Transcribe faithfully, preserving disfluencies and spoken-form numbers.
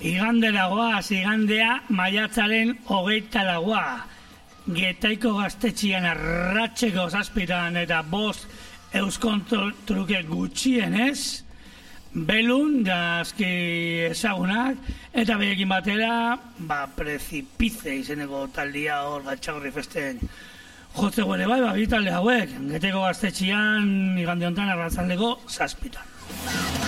Iganderagoa, igandea, maiatzaren hogeita lagoa. Getaiko gaztetxian arratseko zazpitan eta bost euskon truke gutxienez, belun, jazki ezagunak, eta behekin batera, ba, Precipice izeneko taldia hor Gatxagorri festen jotze guere bai, ba, bi talde hauek, Getaiko gaztetxian igande honetan arratzaldeko zazpitan.